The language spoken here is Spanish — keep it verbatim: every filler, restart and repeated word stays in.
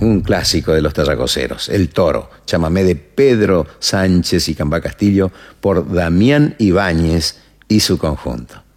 un clásico de los terracoceros, El Toro, chamamé de Pedro Sánchez y Cambá Castillo por Damián Ibáñez y su conjunto.